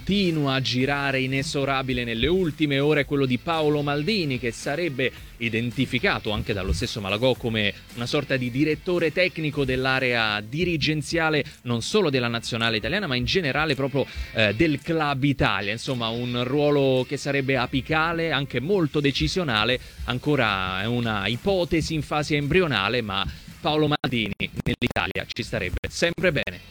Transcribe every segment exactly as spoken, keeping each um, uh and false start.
continua a girare inesorabile nelle ultime ore è quello di Paolo Maldini, che sarebbe identificato anche dallo stesso Malagò come una sorta di direttore tecnico dell'area dirigenziale non solo della nazionale italiana ma in generale proprio eh, del Club Italia. Insomma, un ruolo che sarebbe apicale, anche molto decisionale. Ancora è una ipotesi in fase embrionale, ma Paolo Maldini nell'Italia ci starebbe sempre bene.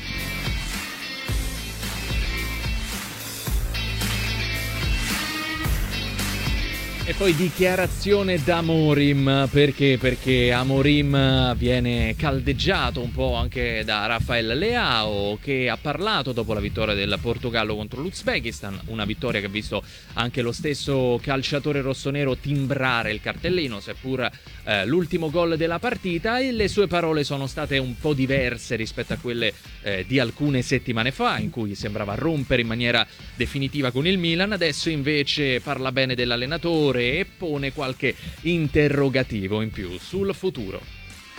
E poi dichiarazione da Amorim, perché? Perché Amorim viene caldeggiato un po' anche da Rafael Leao, che ha parlato dopo la vittoria del Portogallo contro l'Uzbekistan, una vittoria che ha visto anche lo stesso calciatore rossonero timbrare il cartellino, seppur eh, l'ultimo gol della partita, e le sue parole sono state un po' diverse rispetto a quelle eh, di alcune settimane fa, in cui sembrava rompere in maniera definitiva con il Milan. Adesso invece parla bene dell'allenatore e pone qualche interrogativo in più sul futuro.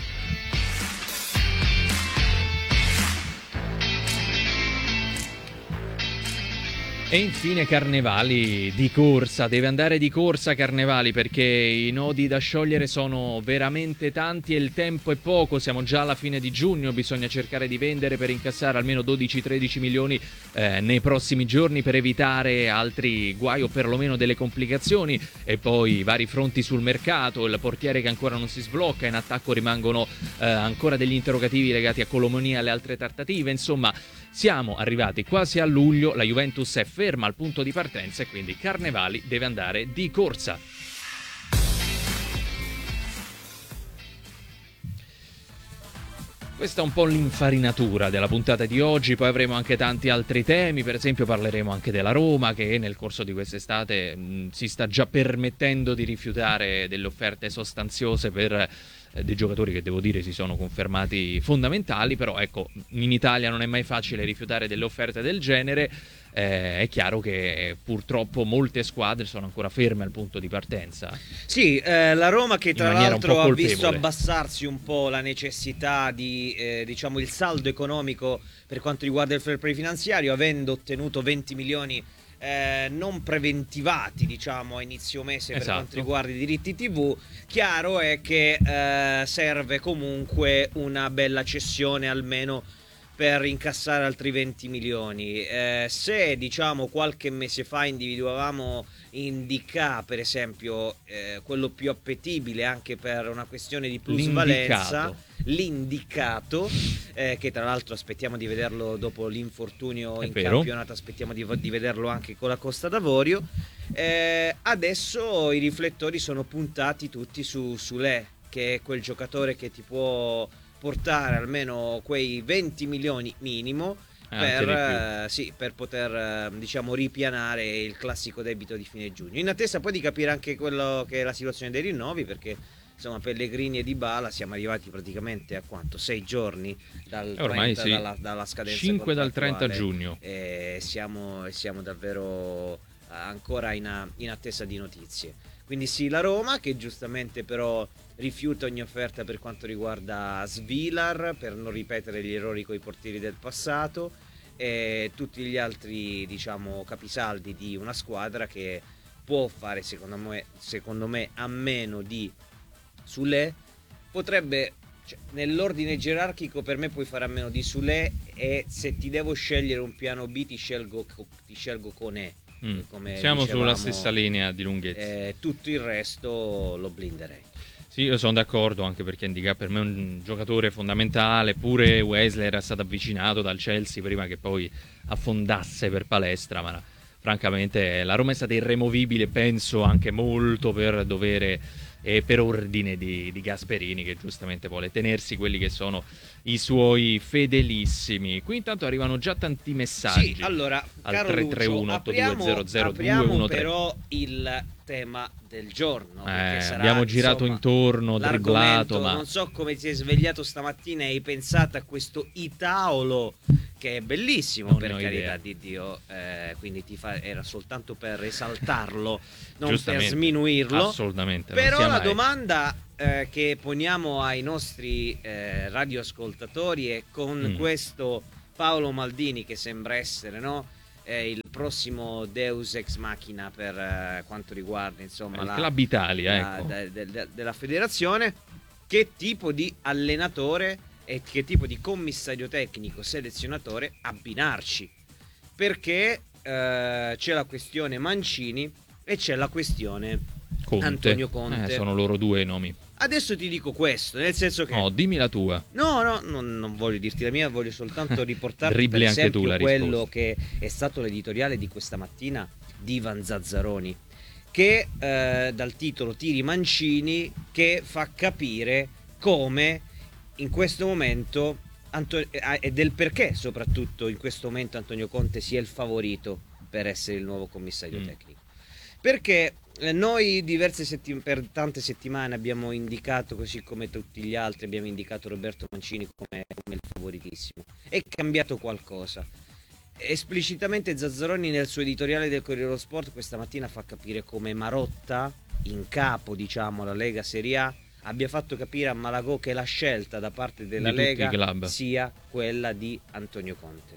E infine Carnevali di corsa, deve andare di corsa Carnevali, perché i nodi da sciogliere sono veramente tanti e il tempo è poco. Siamo già alla fine di giugno, bisogna cercare di vendere per incassare almeno dodici tredici milioni eh, nei prossimi giorni per evitare altri guai o perlomeno delle complicazioni, e poi vari fronti sul mercato, il portiere che ancora non si sblocca, in attacco rimangono eh, ancora degli interrogativi legati a Colomoni e alle altre trattative. Insomma, siamo arrivati quasi a luglio, la Juventus è ferma al punto di partenza e quindi Carnevali deve andare di corsa. Questa è un po' l'infarinatura della puntata di oggi, poi avremo anche tanti altri temi, per esempio parleremo anche della Roma, che nel corso di quest'estate mh, si sta già permettendo di rifiutare delle offerte sostanziose per eh, dei giocatori che devo dire si sono confermati fondamentali, però ecco, in Italia non è mai facile rifiutare delle offerte del genere. Eh, è chiaro che purtroppo molte squadre sono ancora ferme al punto di partenza. Sì, eh, la Roma che tra l'altro ha visto colpevole. abbassarsi un po' la necessità di, eh, diciamo, il saldo economico per quanto riguarda il fair play finanziario, avendo ottenuto venti milioni eh, non preventivati, diciamo, a inizio mese, esatto, per quanto riguarda i diritti tivù. Chiaro è che eh, serve comunque una bella cessione almeno per incassare altri venti milioni. Eh, se diciamo qualche mese fa individuavamo Indica, per esempio, eh, quello più appetibile anche per una questione di plusvalenza, l'indicato, eh, che tra l'altro aspettiamo di vederlo dopo l'infortunio È in vero. campionato, aspettiamo di, di vederlo anche con la Costa d'Avorio. Eh, adesso i riflettori sono puntati tutti su Sule, che è quel giocatore che ti può portare almeno quei venti milioni minimo per, eh, sì, per poter eh, diciamo ripianare il classico debito di fine giugno, in attesa poi di capire anche quello che è la situazione dei rinnovi, perché insomma Pellegrini e Dybala siamo arrivati praticamente a quanto? sei giorni dal ormai trenta, sì. dalla, dalla scadenza cinque dal trenta contrattuale, giugno, e siamo, siamo davvero ancora in, in attesa di notizie. Quindi sì, la Roma che giustamente però rifiuta ogni offerta per quanto riguarda Svilar, per non ripetere gli errori coi portieri del passato, e tutti gli altri, diciamo, capisaldi di una squadra che può fare secondo me, secondo me a meno di Sule. Potrebbe, cioè, nell'ordine gerarchico per me puoi fare a meno di Sule, e se ti devo scegliere un piano B ti scelgo, ti scelgo Koné. Mm. Come Siamo dicevamo, sulla stessa linea di lunghezza. Eh, tutto il resto lo blinderei. Sì, io sono d'accordo, anche perché Indica per me è un giocatore fondamentale. Pure Wesley era stato avvicinato dal Chelsea prima che poi affondasse per palestra, ma francamente la Roma è stata irremovibile, penso anche molto per dovere e per ordine di, di Gasperini, che giustamente vuole tenersi quelli che sono i suoi fedelissimi. Qui intanto arrivano già tanti messaggi. Sì, allora, al caro tre tre uno otto due zero zero due uno tre. Però il tema del giorno, eh, sarà, abbiamo girato insomma, intorno, dribblato, ma non so come ti sei svegliato stamattina e hai pensato a questo Itaolo, che è bellissimo, non per carità idea. di Dio, eh, quindi ti fa, era soltanto per esaltarlo, non per sminuirlo. Assolutamente. Però la mai. domanda eh, che poniamo ai nostri eh, radioascoltatori è: con mm. questo Paolo Maldini che sembra essere, no, eh, il prossimo Deus ex machina per eh, quanto riguarda insomma il la, Club Italia, la- ecco. de- de- de- della federazione, che tipo di allenatore e che tipo di commissario tecnico selezionatore abbinarci, perché eh, c'è la questione Mancini e c'è la questione Conte. Antonio Conte. Eh, sono loro due i nomi. Adesso ti dico questo, nel senso che No, dimmi la tua. no, no, non, non voglio dirti la mia, voglio soltanto riportarti Dribbli per anche esempio tu la quello risposta. che è stato l'editoriale di questa mattina di Ivan Zazzaroni, che eh, dal titolo Tiri Mancini, che fa capire come in questo momento Anto- eh, e del perché soprattutto in questo momento Antonio Conte sia il favorito per essere il nuovo commissario Mm. tecnico. Perché eh, noi diverse settim- per tante settimane abbiamo indicato, così come tutti gli altri, abbiamo indicato Roberto Mancini come, come il favoritissimo. È cambiato qualcosa. Esplicitamente Zazzaroni nel suo editoriale del Corriere dello Sport questa mattina fa capire come Marotta, in capo diciamo alla Lega Serie A, abbia fatto capire a Malagò che la scelta da parte della Di tutti i Lega club. sia quella di Antonio Conte.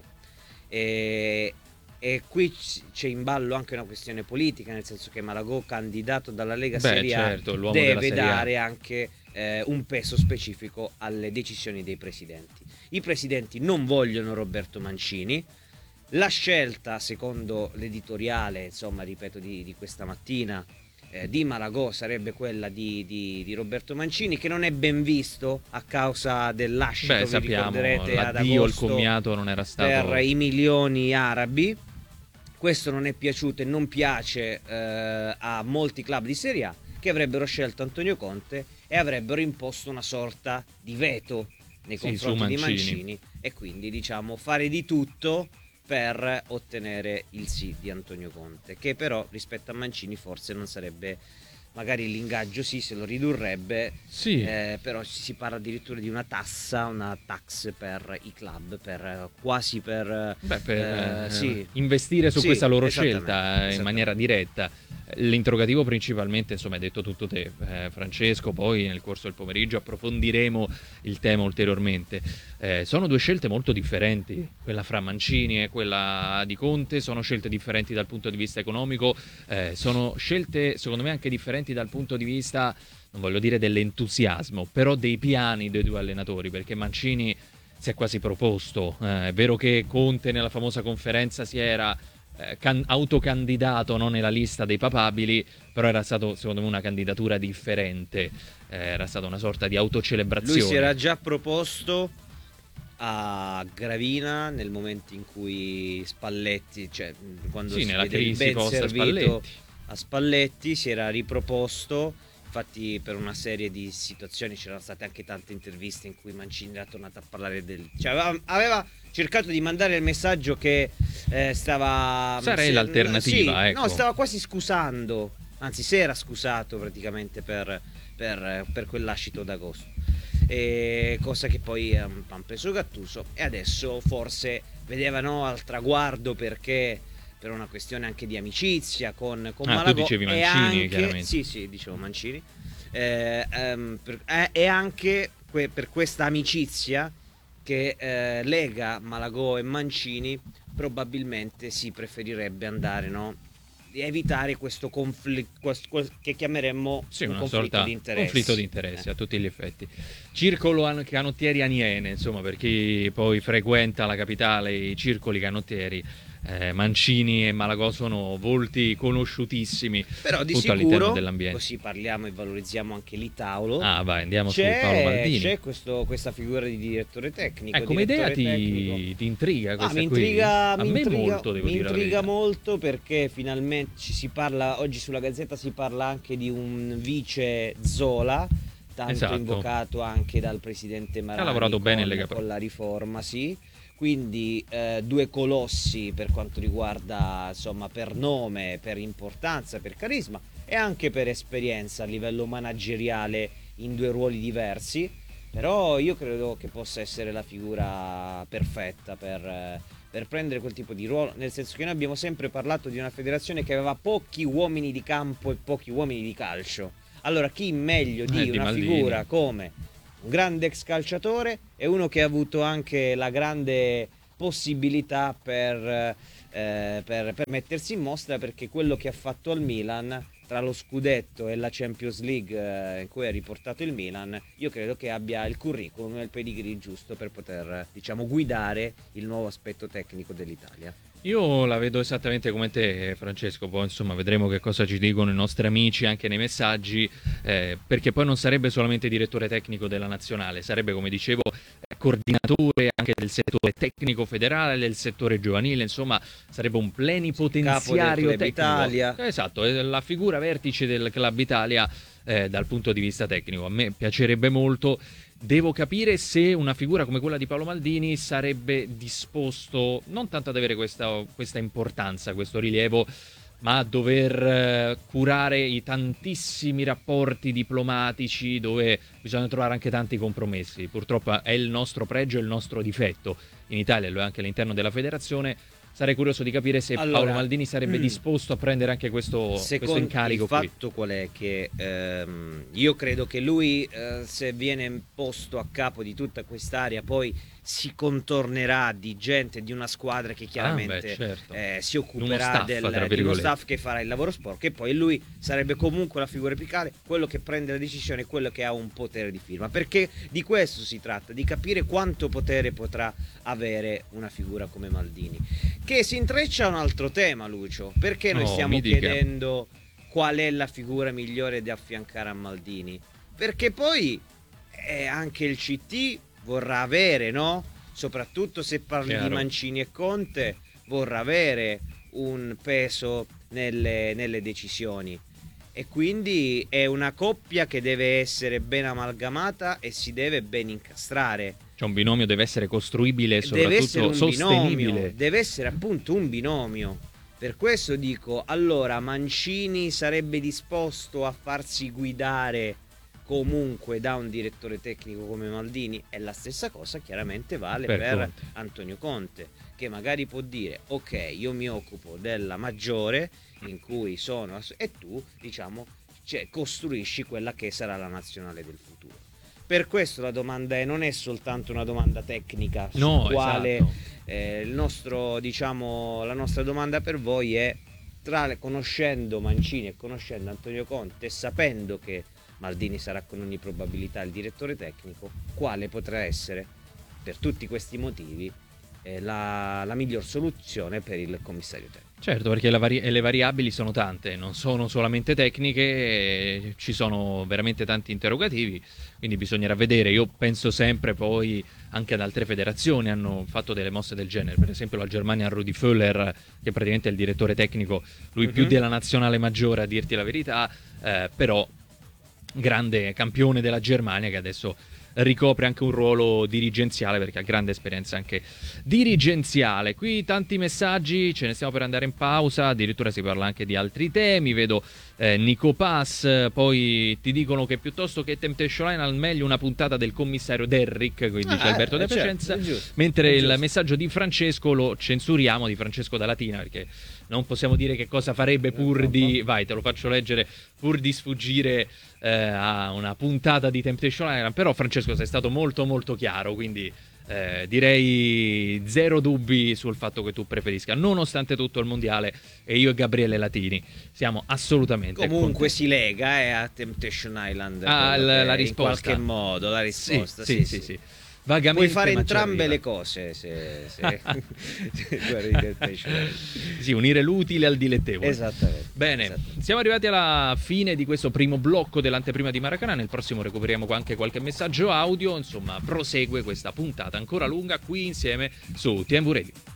E, e qui c- c'è in ballo anche una questione politica, nel senso che Malagò, candidato dalla Lega Beh, Serie A, certo, l'uomo della deve Serie A. dare anche eh, un peso specifico alle decisioni dei presidenti. I presidenti non vogliono Roberto Mancini. La scelta, secondo l'editoriale, insomma, ripeto, di, di questa mattina, eh, di Malagò sarebbe quella di, di- di Roberto Mancini, che non è ben visto a causa del lascito, Beh, vi sappiamo, ricorderete, ad l'addio, il agosto commiato non era stato... per i milioni arabi. Questo non è piaciuto e non piace eh, a molti club di Serie A, che avrebbero scelto Antonio Conte e avrebbero imposto una sorta di veto nei Sì, confronti su di Mancini. Mancini, e quindi diciamo fare di tutto per ottenere il sì di Antonio Conte, che però rispetto a Mancini forse non sarebbe, magari l'ingaggio sì, se lo ridurrebbe, Sì. eh, però si parla addirittura di una tassa, una tax per i club, per quasi per, Beh, per eh, eh, sì. investire su Sì, questa loro esattamente, scelta eh, in esattamente. maniera diretta. L'interrogativo principalmente, insomma, hai detto tutto te, eh, Francesco, poi nel corso del pomeriggio approfondiremo il tema ulteriormente. Eh, sono due scelte molto differenti, quella fra Mancini e quella di Conte, sono scelte differenti dal punto di vista economico, eh, sono scelte secondo me anche differenti dal punto di vista, non voglio dire dell'entusiasmo, però dei piani dei due allenatori, perché Mancini si è quasi proposto. Eh, è vero che Conte nella famosa conferenza si era eh, can- autocandidato, non nella lista dei papabili, però era stato secondo me una candidatura differente, eh, era stata una sorta di autocelebrazione. Lui si era già proposto a Gravina nel momento in cui Spalletti, cioè quando Sì, si nella vede il crisi ben post servito Spalletti. a Spalletti, si era riproposto. Infatti per una serie di situazioni c'erano state anche tante interviste in cui Mancini era tornato a parlare del... cioè aveva, aveva cercato di mandare il messaggio che eh, stava... Sarei se- l'alternativa, sì, ecco. no, stava quasi scusando, anzi si era scusato praticamente per, per, per quel lascito d'agosto. E cosa che poi hanno preso Gattuso, e adesso forse vedevano al traguardo, perché per una questione anche di amicizia con, con Ah, tu Malagò, dicevi e Mancini, anche, chiaramente. sì sì dicevo Mancini, eh, ehm, per- eh, e anche que- per questa amicizia che eh, lega Malagò e Mancini, probabilmente si preferirebbe andare, no? Di evitare questo conflitto che chiameremmo Sì, un una conflitto sorta di interessi. conflitto di interessi Eh. a tutti gli effetti. Circolo an- canottieri aniene, insomma, per chi poi frequenta la capitale, i circoli canottieri, eh, Mancini e Malagò sono volti conosciutissimi Però di tutto all'interno sicuro, dell'ambiente. così parliamo e valorizziamo anche l'Itauro. Ah, vai, andiamo su Paolo C'è, Maldini. c'è questo- questa figura di direttore tecnico. Eh, come idea direttore ti, tecnico. ti intriga Ah, questa mi qui? intriga, A mi me intriga- molto, devo mi dire la intriga verità. molto, perché finalmente ci si parla, oggi sulla Gazzetta si parla anche di un vice Zola, tanto Esatto. invocato anche dal presidente Marani. Ha lavorato bene in con- Lega Pro. con la riforma, sì. Quindi eh, due colossi per quanto riguarda, insomma, per nome, per importanza, per carisma e anche per esperienza a livello manageriale in due ruoli diversi. Però io credo che possa essere la figura perfetta per, eh, per prendere quel tipo di ruolo, nel senso che noi abbiamo sempre parlato di una federazione che aveva pochi uomini di campo e pochi uomini di calcio. Allora chi meglio di Eh, di una Maldini. figura come un grande ex calciatore e uno che ha avuto anche la grande possibilità per eh, per, per mettersi in mostra, perché quello che ha fatto al Milan, tra lo scudetto e la Champions League eh, in cui ha riportato il Milan, io credo che abbia il curriculum e il pedigree giusto per poter, diciamo, guidare il nuovo aspetto tecnico dell'Italia. Io la vedo esattamente come te, Francesco, poi insomma vedremo che cosa ci dicono i nostri amici anche nei messaggi, eh, perché poi non sarebbe solamente direttore tecnico della nazionale, sarebbe, come dicevo, coordinatore anche del settore tecnico federale, del settore giovanile, insomma sarebbe un plenipotenziario Capo del Club tecnico. Italia. Esatto, è la figura vertice del Club Italia eh, dal punto di vista tecnico. A me piacerebbe molto. Devo capire se una figura come quella di Paolo Maldini sarebbe disposto non tanto ad avere questa, questa importanza, questo rilievo, ma a dover eh, curare i tantissimi rapporti diplomatici dove bisogna trovare anche tanti compromessi. Purtroppo è il nostro pregio e il nostro difetto in Italia, lo è anche all'interno della federazione. Sarei curioso di capire se allora, Paolo Maldini sarebbe mm, disposto a prendere anche questo, questo incarico il qui. fatto qual è? Che ehm, io credo che lui, eh, se viene posto a capo di tutta quest'area, poi si contornerà di gente, di una squadra che chiaramente ah, beh, certo. eh, si Uno occuperà staff, del, tra di uno virgolette. staff che farà il lavoro sporco, e poi lui sarebbe comunque la figura apicale, quello che prende la decisione, quello che ha un potere di firma, perché di questo si tratta, di capire quanto potere potrà avere una figura come Maldini, che si intreccia a un altro tema, Lucio, perché noi Oh, stiamo mi dica. chiedendo qual è la figura migliore da affiancare a Maldini, perché poi eh, anche il C T vorrà avere, no? Soprattutto se parli Chiaro. di Mancini e Conte, vorrà avere un peso nelle, nelle decisioni, e quindi è una coppia che deve essere ben amalgamata e si deve ben incastrare. Cioè un binomio deve essere costruibile e Deve essere soprattutto un sostenibile. binomio, deve essere appunto un binomio. Per questo dico, allora Mancini sarebbe disposto a farsi guidare comunque da un direttore tecnico come Maldini, e la stessa cosa chiaramente vale Per per, Conte. Antonio Conte, che magari può dire ok, io mi occupo della maggiore in cui sono, e tu, diciamo, cioè, costruisci quella che sarà la nazionale del futuro. Per questo la domanda è, non è soltanto una domanda tecnica, No, su quale esatto. eh, il nostro, diciamo, la nostra domanda per voi è, tra, conoscendo Mancini e conoscendo Antonio Conte e sapendo che Maldini sarà con ogni probabilità il direttore tecnico, quale potrà essere, per tutti questi motivi, eh, la, la miglior soluzione per il commissario tecnico. Certo, perché la vari- le variabili sono tante, non sono solamente tecniche, eh, ci sono veramente tanti interrogativi, quindi bisognerà vedere. Io penso sempre poi anche ad altre federazioni hanno fatto delle mosse del genere, per esempio la Germania ha Rudi Völler, che praticamente è il direttore tecnico, lui Mhm. più della nazionale maggiore a dirti la verità, eh, però grande campione della Germania che adesso ricopre anche un ruolo dirigenziale perché ha grande esperienza anche dirigenziale. Qui tanti messaggi, ce ne stiamo per andare in pausa, addirittura si parla anche di altri temi, vedo eh, Nico Pass, poi ti dicono che piuttosto che Temptation Island meglio una puntata del commissario Derrick, qui dice Ah, Alberto eh, De certo, Piacenza, è giusto, mentre è il giusto. messaggio di Francesco lo censuriamo, di Francesco da Latina, perché non possiamo dire che cosa farebbe pur di, vai te lo faccio leggere, pur di sfuggire eh, a una puntata di Temptation Island. Però Francesco sei stato molto molto chiaro, quindi eh, direi zero dubbi sul fatto che tu preferisca nonostante tutto il mondiale, e io e Gabriele Latini siamo assolutamente Comunque contenti. si lega eh, a Temptation Island, Ah, quello la- che- la in risposta. qualche modo la Sì, risposta, sì, sì, sì. Vagamente, puoi fare ma ci entrambe arriva. le cose se, se... guardi Temptation Island. Sì, unire l'utile al dilettevole. Esattamente. Bene, Esattamente. siamo arrivati alla fine di questo primo blocco dell'anteprima di Maracanã. Nel prossimo recuperiamo anche qualche messaggio audio. Insomma, prosegue questa puntata ancora lunga qui insieme su T M V Radio.